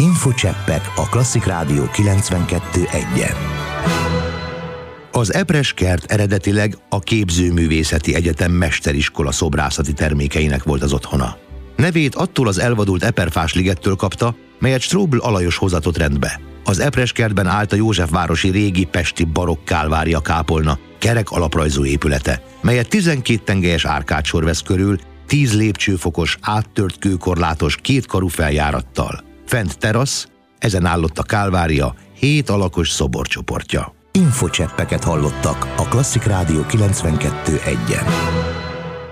Infocseppek a Klasszik Rádió 92.1-en. Az Epres kert eredetileg a Képzőművészeti Egyetem mesteriskola szobrászati termékeinek volt az otthona. Nevét attól az elvadult Eperfás ligettől kapta, melyet Strobl Alajos hozatott rendbe. Az Epres kertben állt a Józsefvárosi régi pesti barokk kálvária kápolna, kerek alaprajzú épülete, melyet 12 tengelyes árkádsor vesz körül, 10 lépcsőfokos, áttört kőkorlátos, kétkarú feljárattal. Fent terasz, ezen állott a kálvária 7 alakos szoborcsoportja. Infocseppeket hallottak a Klasszik Rádió 92.1-en.